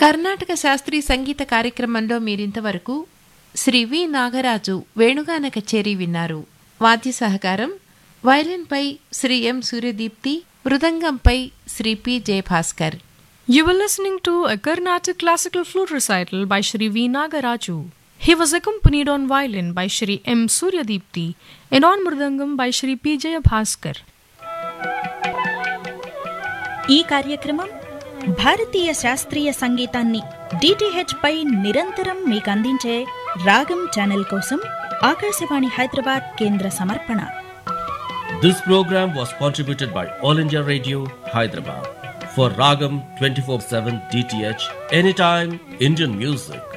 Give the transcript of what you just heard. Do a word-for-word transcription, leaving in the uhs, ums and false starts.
కర్ణాటక శాస్త్రీయ సంగీత కార్యక్రమంలో మీరింతవరకు శ్రీ వి నాగరాజు వేణుగాన కచేరీ విన్నారు. వాద్య సహకారం వయలిన్పై శ్రీ ఎం Suryadeepti, మృదంగంపై Shri P Jayabhaskar. You were listening to a Carnatic classical flute recital by Shri V. Nagaraju. He was accompanied on violin by Shri M. Suryadipti and on mridangam by Shri P. Jayabhaskar. ఈ కార్యక్రమం భారతీయ శాస్త్రీయ సంగీతాన్ని డిటిహెచ్ పై నిరంతరం మీకు అందించే రాగం channel కోసం ఆకాశవాణి హైదరాబాద్ కేంద్ర సమర్పణ. This program was contributed by All India Radio, Hyderabad. For Ragam twenty-four seven D T H, anytime Indian music.